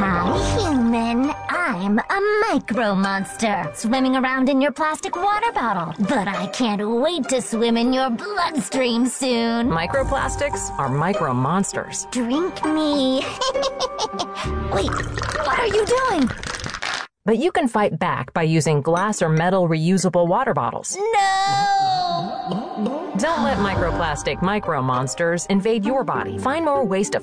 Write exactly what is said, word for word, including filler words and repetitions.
Hi, human. I'm a micro monster, swimming around in your plastic water bottle. But I can't wait to swim in your bloodstream soon. Microplastics are micro monsters. Drink me. Wait, what are you doing? But you can fight back by using glass or metal reusable water bottles. No! Don't let microplastic micro monsters invade your body. Find more ways to